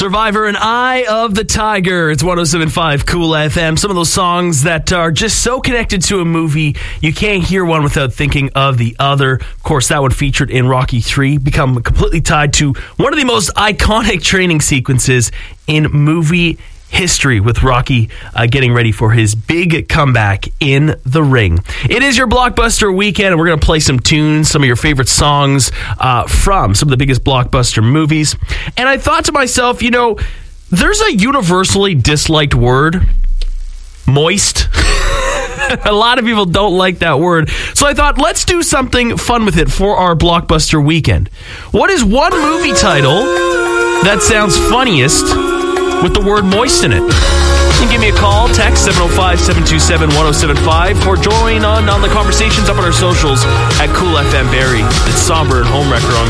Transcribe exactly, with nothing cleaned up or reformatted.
Survivor and Eye of the Tiger. It's one oh seven point five Cool F M. Some of those songs that are just so connected to a movie, you can't hear one without thinking of the other. Of course, that one featured in Rocky three, become completely tied to one of the most iconic training sequences in movie history, with Rocky uh, getting ready for his big comeback in the ring. It is your Blockbuster weekend, and we're going to play some tunes, some of your favorite songs uh, from some of the biggest blockbuster movies. And I thought to myself, you know, there's a universally disliked word, moist. A lot of people don't like that word. So I thought, let's do something fun with it for our Blockbuster weekend. What is one movie title that sounds funniest with the word moist in it? You can give me a call, text seven oh five, seven two seven, one oh seven five, or join on, on the conversations up on our socials at Cool F M Barrie. It's Somber and Homewrecker on